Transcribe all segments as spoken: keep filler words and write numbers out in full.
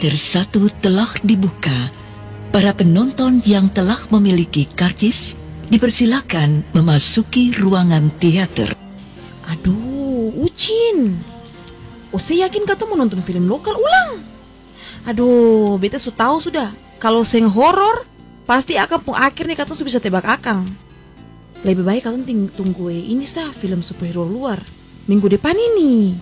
Tersatu telah dibuka. Para penonton yang telah memiliki karcis dipersilakan memasuki ruangan teater. Aduh, Ucin. Oh, saya yakin kata mau nonton film lokal ulang. Aduh, beta su tahu sudah. Kalau seng horor, pasti akan pun akhirnya kata su bisa tebak akang. Lebih baik kata ting tunggu ini sah film superhero luar minggu depan ini.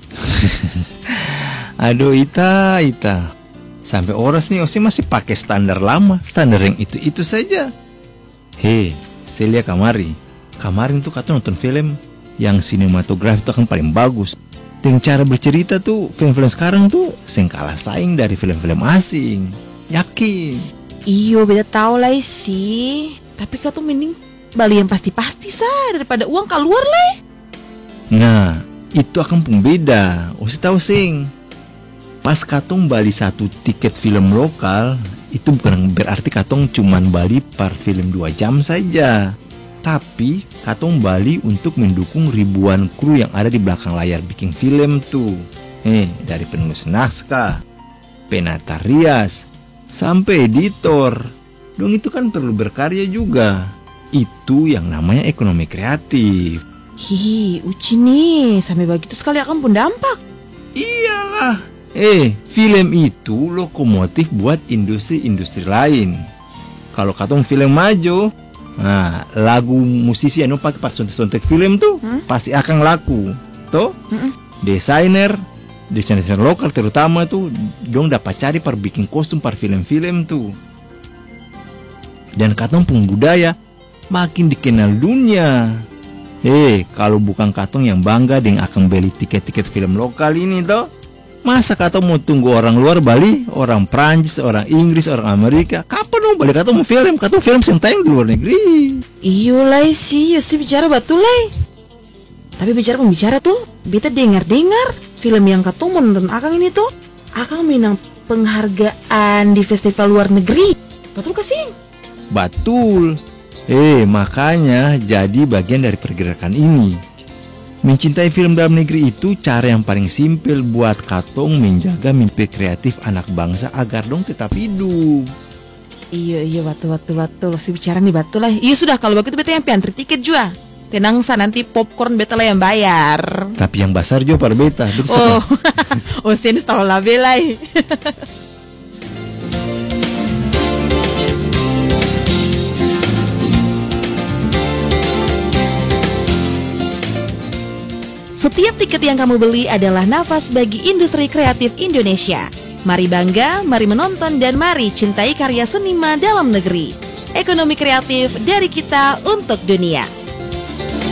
Aduh, Ita, Ita. Sampai oras nih Osi masih pakai standar lama, standar yang itu-itu saja. Hei, saya lihat kamari. Kemarin tuh kata nonton film yang sinematografi itu kan paling bagus. Dengan cara bercerita tuh, film-film sekarang tuh seng kalah saing dari film-film asing. Yakin. Iyo, beda tahu lah sih. Tapi kata mending bali yang pasti-pasti sah daripada uang keluar lah. Nah, itu akan pun beda. Osi tahu sing. Pas katong bali satu tiket film lokal, itu bukan berarti katong cuman bali per film dua jam saja. Tapi katong bali untuk mendukung ribuan kru yang ada di belakang layar bikin film tuh. Eh, dari penulis naskah, penata rias, sampai editor. Dong itu kan perlu berkarya juga. Itu yang namanya ekonomi kreatif. Hihi, Uci nih, sampai begitu sekali akan pun dampak. Iyalah. Eh, film itu lokomotif buat industri-industri lain. Kalau katong film maju, nah, lagu musisi yang pakai pas sontek film tuh hmm? pasti akan laku. Toh, hmm? desainer, desainer lokal terutama tuh, dong dapat cari per bikin kostum per film-film tuh. Dan katong pun budaya makin dikenal dunia. Eh, kalau bukan katong yang bangga dengan akan beli tiket-tiket film lokal ini toh. Masa kata mau tunggu orang luar Bali, orang Prancis, orang Inggris, orang Amerika? Kapan dong balik kata mau film? Kata film yang tayang di luar negeri. Iyo lah sih, yo sih bicara betul lah. Tapi bicara pembicara tuh, beta dengar-dengar film yang kata mau nonton akang ini tuh, akang menang penghargaan di festival luar negeri. Betul gak sih? Betul. Eh, makanya jadi bagian dari pergerakan ini. Mencintai film dalam negeri itu cara yang paling simpel buat katong menjaga mimpi kreatif anak bangsa agar dong tetap hidup. Iya iya betul betul betul si bicara nih betul lah. Iya sudah kalau begitu beta yang piantri tiket juga. Tenang sa nanti popcorn beta lah yang bayar. Tapi yang besar juga para beta. Oh, oh sen tahu lah bela. Setiap tiket yang kamu beli adalah nafas bagi industri kreatif Indonesia. Mari bangga, mari menonton, dan mari cintai karya seniman dalam negeri. Ekonomi kreatif dari kita untuk dunia.